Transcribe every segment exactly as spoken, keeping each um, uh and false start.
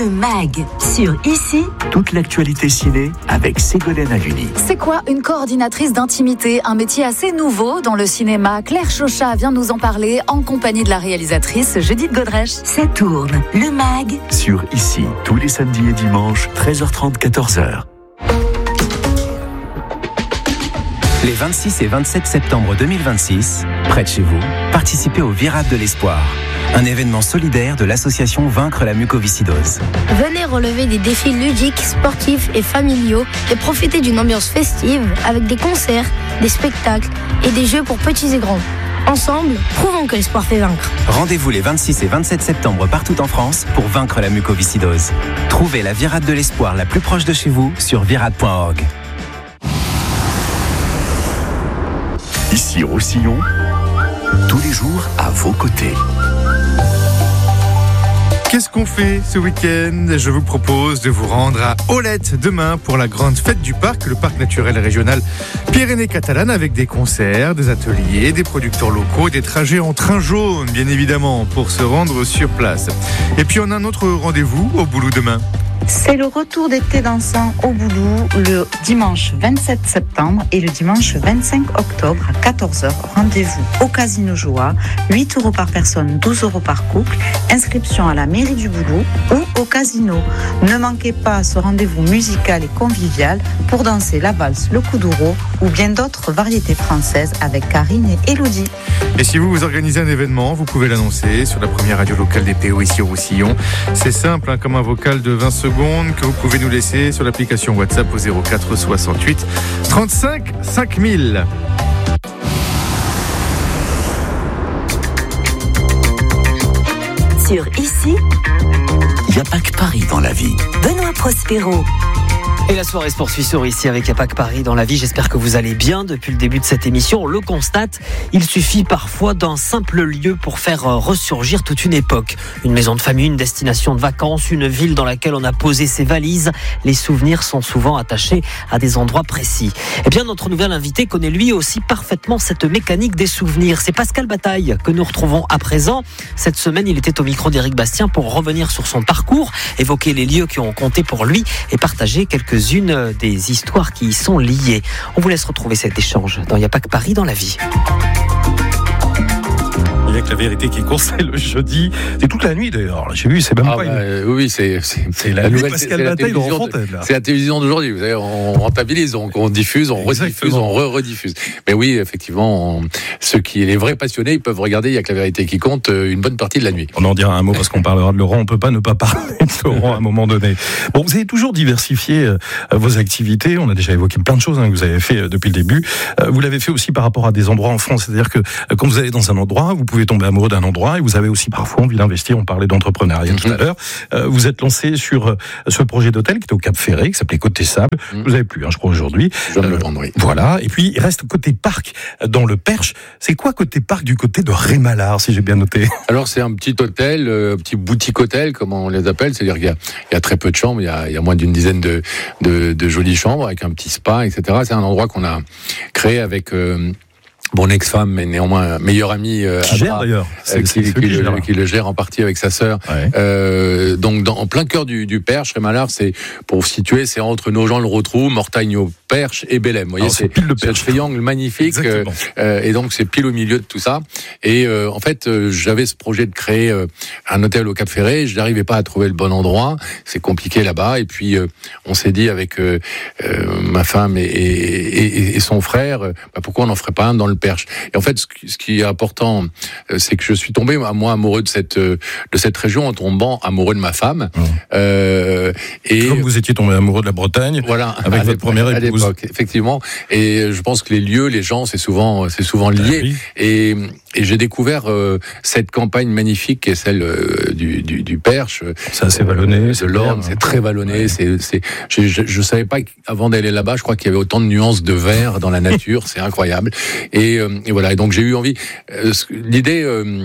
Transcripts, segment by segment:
Le MAG, sur Ici. Toute l'actualité ciné avec Ségolène Haluni. C'est quoi une coordinatrice d'intimité? Un métier assez nouveau dans le cinéma. Claire Chauchat vient nous en parler en compagnie de la réalisatrice Judith Godrèche. Ça tourne. Le MAG. Sur Ici, tous les samedis et dimanches, treize heures trente, quatorze heures. Les vingt-six et vingt-sept septembre deux mille vingt-six, près de chez vous, participez au Virade de l'Espoir, un événement solidaire de l'association Vaincre la mucoviscidose. Venez relever des défis ludiques, sportifs et familiaux et profiter d'une ambiance festive avec des concerts, des spectacles et des jeux pour petits et grands. Ensemble, prouvons que l'espoir fait vaincre. Rendez-vous les vingt-six et vingt-sept septembre partout en France pour vaincre la mucoviscidose. Trouvez la Virade de l'Espoir la plus proche de chez vous sur virade point org. Ici Roussillon, tous les jours à vos côtés. Qu'est-ce qu'on fait ce week-end? Je vous propose de vous rendre à Olette demain pour la grande fête du parc, le parc naturel régional Pyrénées-Catalanes, avec des concerts, des ateliers, des producteurs locaux, des trajets en train jaune, bien évidemment, pour se rendre sur place. Et puis on a un autre rendez-vous au Boulou demain. C'est le retour d'été dansant au Boulou le dimanche vingt-sept septembre et le dimanche vingt-cinq octobre à quatorze heures. Rendez-vous au Casino Joie, huit euros par personne, douze euros par couple. Inscription à la mairie du Boulou ou au casino. Ne manquez pas ce rendez-vous musical et convivial pour danser la valse, le kuduro ou bien d'autres variétés françaises avec Karine et Elodie. Et si vous vous organisez un événement, vous pouvez l'annoncer sur la première radio locale des P O ici au Roussillon. C'est simple, hein, comme un vocal de vingt secondes que vous pouvez nous laisser sur l'application WhatsApp au zéro quatre soixante-huit trente-cinq cinq mille. Sur Ici, Il n'y a pas que Paris dans la vie. Benoît Prospero. Et la soirée se poursuit sur Ici avec Yapak Paris dans la vie. J'espère que vous allez bien depuis le début de cette émission. On le constate, il suffit parfois d'un simple lieu pour faire ressurgir toute une époque. Une maison de famille, une destination de vacances, une ville dans laquelle on a posé ses valises. Les souvenirs sont souvent attachés à des endroits précis. Eh bien, notre nouvel invité connaît lui aussi parfaitement cette mécanique des souvenirs. C'est Pascal Bataille que nous retrouvons à présent. Cette semaine, il était au micro d'Éric Bastien pour revenir sur son parcours, évoquer les lieux qui ont compté pour lui et partager quelques une des histoires qui y sont liées. On vous laisse retrouver cet échange dans Il n'y a pas que Paris dans la vie. Il y a que la vérité qui compte, c'est le jeudi. C'est toute la nuit d'ailleurs. J'ai vu, c'est même ah pas bah, une... Oui, c'est, c'est, c'est la, la nouvelle Pascal Bataille de Renfontaine. C'est la télévision d'aujourd'hui. Vous savez, on rentabilise, on, on diffuse, on rediffuse, on re-rediffuse. Mais oui, effectivement, on, ceux qui, les vrais passionnés, ils peuvent regarder Il y a que la vérité qui compte une bonne partie de la nuit. On en dira un mot parce qu'on parlera de Laurent. On peut pas ne pas parler de Laurent à un moment donné. Bon, vous avez toujours diversifié euh, vos activités. On a déjà évoqué plein de choses hein, que vous avez fait euh, depuis le début. Euh, vous l'avez fait aussi par rapport à des endroits en France. C'est-à-dire que euh, quand vous allez dans un endroit, vous pouvez tomber amoureux d'un endroit et vous avez aussi parfois envie d'investir. On parlait d'entrepreneuriat mmh. tout à l'heure. Euh, vous êtes lancé sur euh, ce projet d'hôtel qui était au Cap Ferré, qui s'appelait Côté Sable. Mmh. Vous avez plus, hein, je crois, aujourd'hui. Je viens de le vendre, oui. Voilà. Et puis, il reste Côté Parc dans le Perche. C'est quoi Côté Parc du côté de Rémalard, si j'ai bien noté? Alors, c'est un petit hôtel, euh, un petit boutique hôtel, comme on les appelle. C'est-à-dire qu'il y a, il y a très peu de chambres. Il y a, il y a moins d'une dizaine de, de, de jolies chambres avec un petit spa, et cetera. C'est un endroit qu'on a créé avec... Euh, Mon ex-femme, mais néanmoins meilleure amie, euh, qui gère d'ailleurs, euh, qui, qui, qui, qui, le, qui le gère en partie avec sa sœur. Ouais. Euh, donc, dans, en plein cœur du, du Perche, Rémalard, c'est pour vous situer, c'est entre Nogent-le-Rotrou, Mortagne, Perche et Bélem. Vous voyez, alors, c'est, c'est pile le Perche. C'est un triangle magnifique, euh, euh, et donc c'est pile au milieu de tout ça. Et euh, en fait, euh, j'avais ce projet de créer euh, un hôtel au Cap Ferré. Je n'arrivais pas à trouver le bon endroit. C'est compliqué là-bas. Et puis, euh, on s'est dit avec euh, euh, ma femme et, et, et, et son frère, euh, bah, pourquoi on n'en ferait pas un dans le Perche. Et en fait, ce qui est important, c'est que je suis tombé, moi, amoureux de cette de cette région en tombant amoureux de ma femme. Mmh. Euh, et comme vous étiez tombé amoureux de la Bretagne, voilà, avec votre première épouse. À l'époque, effectivement. Et je pense que les lieux, les gens, c'est souvent c'est souvent lié. Ah, oui. Et et j'ai découvert euh, cette campagne magnifique qui est celle euh, du, du du Perche. C'est assez vallonné, euh, de l'Orne, c'est très vallonné. Ouais. C'est c'est je, je, je savais pas avant d'aller là-bas, je crois qu'il y avait autant de nuances de vert dans la nature, c'est incroyable. Et, euh, et voilà. Et donc j'ai eu envie. Euh, l'idée. Euh,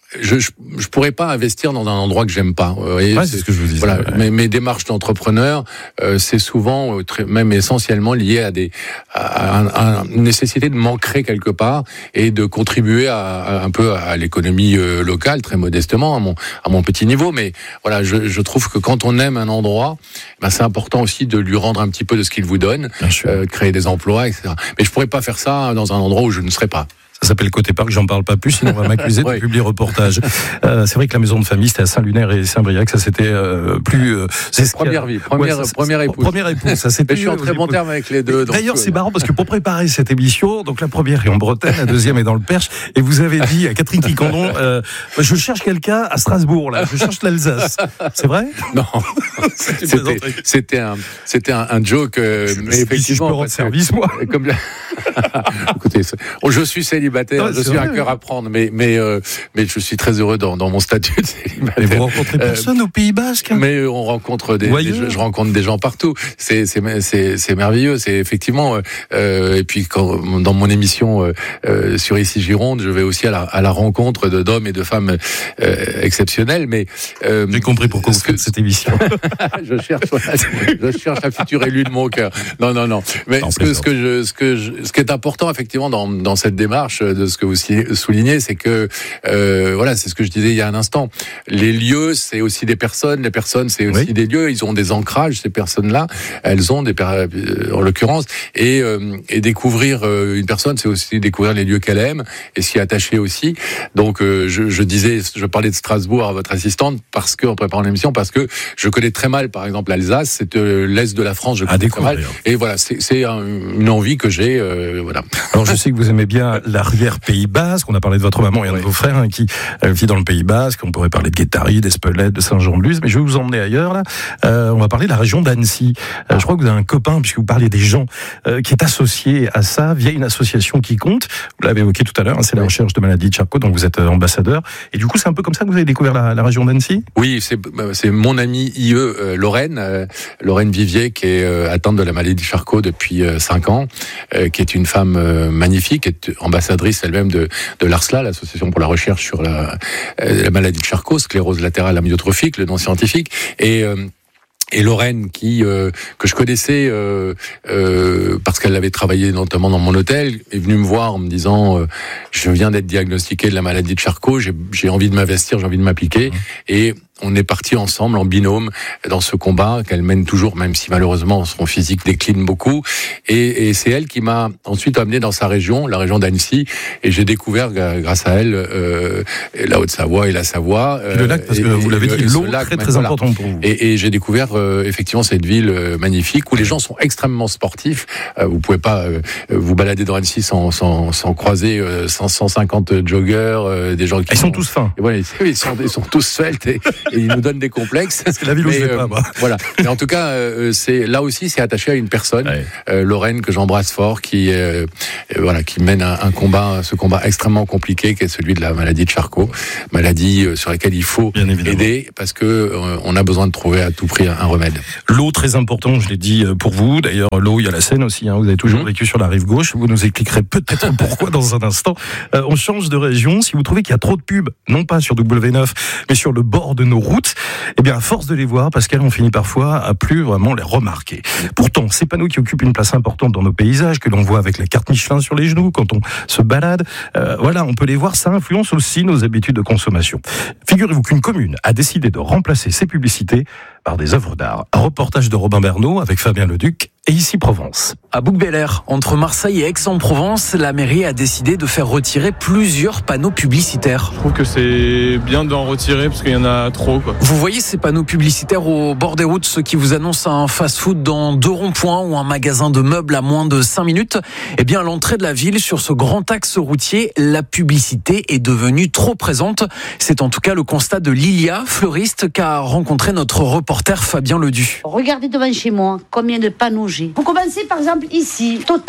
je, je je pourrais pas investir dans un endroit que j'aime pas. Vous voyez, ouais, c'est, c'est ce que je vous disais. Voilà, ouais. mes, mes démarches d'entrepreneur, euh, c'est souvent, euh, très, même essentiellement lié à des à, à, à une nécessité de m'ancrer quelque part et de contribuer à, à un peu à l'économie euh, locale, très modestement, à mon à mon petit niveau. Mais voilà, je, je trouve que quand on aime un endroit, ben c'est important aussi de lui rendre un petit peu de ce qu'il vous donne, euh, créer des emplois, et cetera. Mais je pourrais pas faire ça dans un endroit où je ne serais pas. Ça s'appelle Côté Parc, j'en parle pas plus, sinon on va m'accuser de publier reportage. Euh, c'est vrai que la maison de famille, c'était à Saint-Lunaire et Saint-Briac, ça c'était euh, plus... Euh, c'est première vie, première, ouais, ça, première épouse. Première épouse, ça c'était... Je suis en très bon terme avec les deux. D'ailleurs, c'est marrant parce que pour préparer cette émission, donc la première est en Bretagne, la deuxième est dans le Perche, et vous avez dit à Catherine Quicandon, euh, je cherche quelqu'un à Strasbourg, là, je cherche l'Alsace. C'est vrai? Non, c'était, c'était un, c'était un, un joke, euh, mais effectivement... Si je peux rendre service, moi. Comme la... Écoutez, je suis célibataire, ouais, je suis vrai, un cœur ouais. à prendre, mais mais euh, mais je suis très heureux dans, dans mon statut de célibataire. Et vous rencontrez personne euh, au Pays Basque? Mais on rencontre des, des je, je rencontre des gens partout. C'est c'est c'est c'est merveilleux. C'est effectivement euh, et puis quand dans mon émission euh, euh, sur Ici Gironde, je vais aussi à la à la rencontre de d'hommes et de femmes euh, exceptionnels. Mais euh, j'ai compris pourquoi vous faites cette émission. je cherche je cherche la future élue de mon cœur. Non non non. Mais non, ce que ce que je ce que je, ce qui est important effectivement dans dans cette démarche de ce que vous soulignez, c'est que euh, voilà, c'est ce que je disais il y a un instant. Les lieux, c'est aussi des personnes. Les personnes, c'est aussi oui. des lieux. Ils ont des ancrages. Ces personnes-là, elles ont des, en l'occurrence, et euh, et découvrir une personne, c'est aussi découvrir les lieux qu'elle aime et s'y attacher aussi. Donc, euh, je, je disais, je parlais de Strasbourg à votre assistante parce que en préparant l'émission, parce que je connais très mal, par exemple, l'Alsace. C'est euh, l'est de la France. Je connais très mal. Et voilà, c'est, c'est un, une envie que j'ai. Euh, voilà. Alors, je sais que vous aimez bien l'arrière Pays Basque. On a parlé de votre maman et un ouais. de vos frères hein, qui euh, vit dans le Pays Basque. On pourrait parler de Guétari, d'Espelette, de Saint-Jean-de-Luz, mais je vais vous emmener ailleurs. Là, euh, on va parler de la région d'Annecy. Euh, je crois que vous avez un copain, puisque vous parliez des gens, euh, qui est associé à ça via une association qui compte. Vous l'avez évoqué tout à l'heure. Hein, c'est la recherche de maladies de Charcot, dont vous êtes euh, ambassadeur. Et du coup, c'est un peu comme ça que vous avez découvert la, la région d'Annecy. Oui, c'est c'est mon amie I E euh, Lorraine, euh, Lorraine Vivier, qui est euh, atteinte de la maladie de Charcot depuis euh, cinq ans, euh, qui est une femme euh, magnifique, qui est ambassadrice elle-même de de l'ARSLA, l'association pour la recherche sur la, euh, la maladie de Charcot, sclérose latérale amyotrophique, le nom scientifique, et euh, et Lorraine, qui euh, que je connaissais euh, euh, parce qu'elle avait travaillé notamment dans mon hôtel, est venue me voir en me disant euh, je viens d'être diagnostiqué de la maladie de Charcot, j'ai, j'ai envie de m'investir, j'ai envie de m'appliquer, mmh. et on est partis ensemble en binôme dans ce combat qu'elle mène toujours, même si malheureusement son physique décline beaucoup. Et, et c'est elle qui m'a ensuite amené dans sa région, la région d'Annecy, et j'ai découvert grâce à elle euh, la Haute-Savoie et la Savoie. Euh, le lac, parce que et, vous l'avez dit, l'eau très très voilà. important pour vous. Et, et j'ai découvert euh, effectivement cette ville euh, magnifique où les gens sont extrêmement sportifs. Euh, vous pouvez pas euh, vous balader dans Annecy sans sans, sans croiser euh, cinq cent cinquante joggeurs, euh, des gens qui ils sont, sont tous fins. Et voilà, ils sont ils sont tous sveltes. Et, et ils nous donnent des complexes. C'est la ville où je vais euh, pas, moi. Voilà. Mais en tout cas, euh, c'est là aussi, c'est attaché à une personne, ouais. euh, Lorraine, que j'embrasse fort, qui euh, euh, voilà, qui mène un, un combat, ce combat extrêmement compliqué, qui est celui de la maladie de Charcot, maladie euh, sur laquelle il faut aider, parce que euh, on a besoin de trouver à tout prix un, un remède. L'eau, très important, je l'ai dit pour vous. D'ailleurs, l'eau, il y a la Seine aussi. Hein, vous avez toujours mmh. vécu sur la rive gauche. Vous nous expliquerez peut-être pourquoi dans un instant. Euh, on change de région. Si vous trouvez qu'il y a trop de pubs, non pas sur W neuf, mais sur le bord de nos routes, eh bien, à force de les voir, Pascal, on finit parfois à plus vraiment les remarquer. Pourtant, ces panneaux qui occupent une place importante dans nos paysages, que l'on voit avec la carte Michelin sur les genoux quand on se balade, euh, voilà, on peut les voir, ça influence aussi nos habitudes de consommation. Figurez-vous qu'une commune a décidé de remplacer ces publicités par des œuvres d'art. Un reportage de Robin Bernot avec Fabien Leduc et Ici Provence. À Bouc-Bel-Air, entre Marseille et Aix-en-Provence, la mairie a décidé de faire retirer plusieurs panneaux publicitaires. Je trouve que c'est bien d'en retirer parce qu'il y en a trop, quoi. Vous voyez ces panneaux publicitaires au bord des routes, ceux qui vous annoncent un fast-food dans deux ronds-points ou un magasin de meubles à moins de cinq minutes. Eh bien, à l'entrée de la ville, sur ce grand axe routier, la publicité est devenue trop présente. C'est en tout cas le constat de Lilia, fleuriste, qu'a rencontré notre reporter Fabien Ledu. Regardez devant chez moi combien de panneaux j'ai. Vous commencez par exemple ici, Total.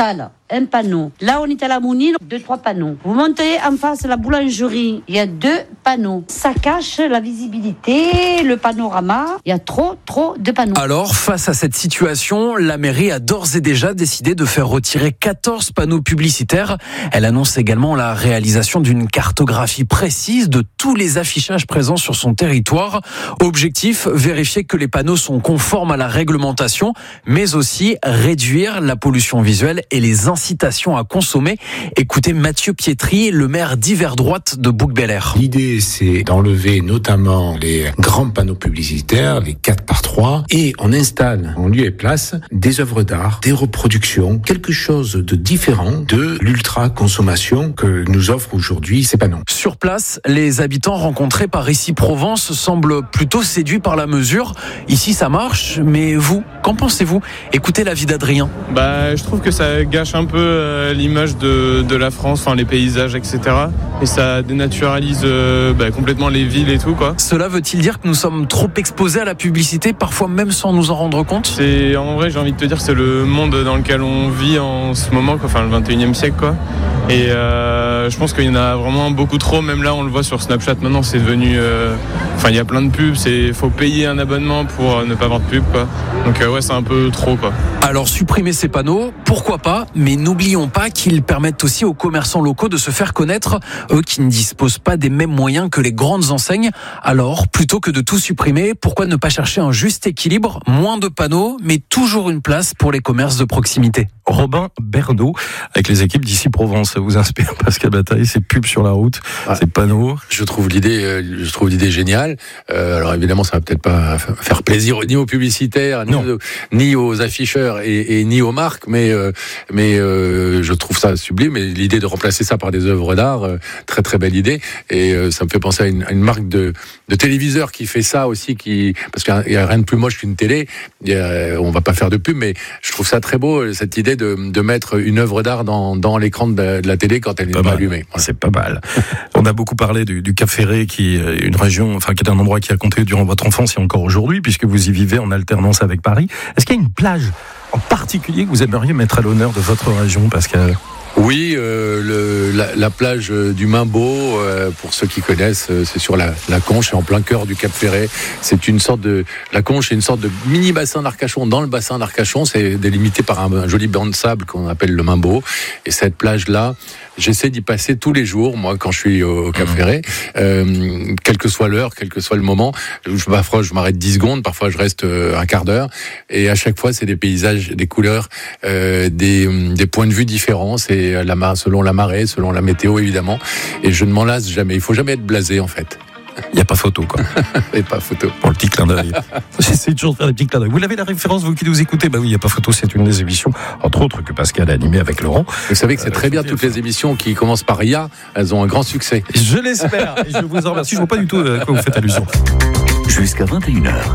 un panneau. Là, on est à la Mounine, deux, trois panneaux. Vous montez en face de la boulangerie, il y a deux panneaux. Ça cache la visibilité, le panorama. Il y a trop, trop de panneaux. Alors, face à cette situation, la mairie a d'ores et déjà décidé de faire retirer quatorze panneaux publicitaires. Elle annonce également la réalisation d'une cartographie précise de tous les affichages présents sur son territoire. Objectif, vérifier que les panneaux sont conformes à la réglementation, mais aussi réduire la pollution visuelle et les incitations à consommer. Écoutez Mathieu Pietri, le maire d'Hiver Droite de Bouc-Bel-Air. L'idée, c'est d'enlever notamment les grands panneaux publicitaires, les quatre par trois, et on installe en lieu et place des œuvres d'art, des reproductions, quelque chose de différent de l'ultra-consommation que nous offrent aujourd'hui ces panneaux. Sur place, les habitants rencontrés par Ici Provence semblent plutôt séduits par la mesure. Ici, ça marche, mais vous, qu'en pensez-vous ? Écoutez l'avis d'Adrien. Bah, je trouve que ça gâche un peu euh, l'image de, de la France, enfin les paysages, et cetera. Et ça dénaturalise euh, bah, complètement les villes et tout, quoi. Cela veut-il dire que nous sommes trop exposés à la publicité, parfois même sans nous en rendre compte ? C'est, en vrai, j'ai envie de te dire, c'est le monde dans lequel on vit en ce moment, quoi, enfin le vingt et unième siècle, quoi. Et euh, je pense qu'il y en a vraiment beaucoup trop. Même là, on le voit sur Snapchat. Maintenant, c'est devenu. Euh, enfin, il y a plein de pubs. C'est, faut payer un abonnement pour ne pas avoir de pub, quoi. Donc euh, ouais, c'est un peu trop, quoi. Alors supprimer ces panneaux, pourquoi pas, mais n'oublions pas qu'ils permettent aussi aux commerçants locaux de se faire connaître, eux qui ne disposent pas des mêmes moyens que les grandes enseignes. Alors, plutôt que de tout supprimer, pourquoi ne pas chercher un juste équilibre, moins de panneaux, mais toujours une place pour les commerces de proximité. Robin Bernot, avec les équipes d'Ici Provence, ça vous inspire, Pascal Bataille, ces pubs sur la route, ah, ces panneaux? Je trouve l'idée, euh, je trouve l'idée géniale. Euh, alors évidemment, ça va peut-être pas faire plaisir ni aux publicitaires, ni aux, ni aux afficheurs et, et ni aux marques, mais euh, mais euh, je trouve ça sublime. Et l'idée de remplacer ça par des œuvres d'art, euh, très très belle idée. Et euh, ça me fait penser à une, à une marque de, de téléviseur qui fait ça aussi, qui parce qu'il y a rien de plus moche qu'une télé. Il y a, on va pas faire de pub, mais je trouve ça très beau cette idée de, de mettre une œuvre d'art dans, dans l'écran de la, de la télé quand elle n'est pas, pas allumée. Voilà. C'est pas mal. On a beaucoup parlé du, du Cap Ferré, qui est une région, enfin qui est un endroit qui a compté durant votre enfance et encore aujourd'hui, puisque vous y vivez en alternance avec Paris. Est-ce qu'il y a une plage en particulier que vous aimeriez mettre à l'honneur de votre région, Pascal ? Oui, euh, le, la, la plage du Mimbeau, euh, pour ceux qui connaissent, euh, c'est sur la, la Conche, c'est en plein cœur du Cap Ferré. C'est une sorte de, la Conche est une sorte de mini bassin d'Arcachon. Dans le bassin d'Arcachon, c'est délimité par un, un joli banc de sable qu'on appelle le Mimbeau. Et cette plage-là, j'essaie d'y passer tous les jours, moi, quand je suis au, au Cap Ferré, euh, quelle que soit l'heure, quel que soit le moment. Je, parfois, je m'arrête dix secondes, parfois je reste un quart d'heure. Et à chaque fois, c'est des paysages, des couleurs, euh, des, des points de vue différents. C'est la, selon la marée, selon la météo, évidemment. Et je ne m'en lasse jamais. Il faut jamais être blasé, en fait. Il n'y a pas photo, quoi. Il n'y a pas photo. Pour le petit clin d'œil. J'essaie toujours de faire des petits clins d'œil. Vous l'avez la référence, vous qui nous écoutez? Bah oui, il n'y a pas photo, c'est une des émissions, entre autres, que Pascal a animée avec Laurent. Vous savez que c'est très bien, toutes les émissions qui commencent par I A, elles ont un grand succès. Je l'espère. Et je vous en remercie. Je ne vois pas du tout à quoi vous faites allusion. Jusqu'à vingt et une heures.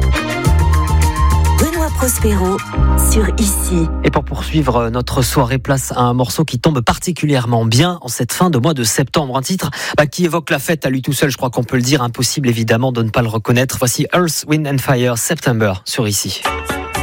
Benoît Prospero sur Ici. Et pour poursuivre notre soirée, place à un morceau qui tombe particulièrement bien en cette fin de mois de septembre. Un titre bah, qui évoque la fête à lui tout seul, je crois qu'on peut le dire. Impossible évidemment de ne pas le reconnaître. Voici Earth, Wind and Fire, September sur Ici.